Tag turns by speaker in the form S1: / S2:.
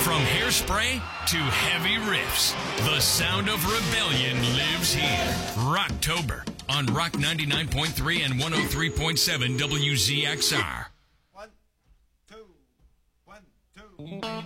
S1: From hairspray to heavy riffs, the sound of rebellion lives here. Rocktober on Rock 99.3 and 103.7 WZXR.
S2: 1, 2, 1, 2.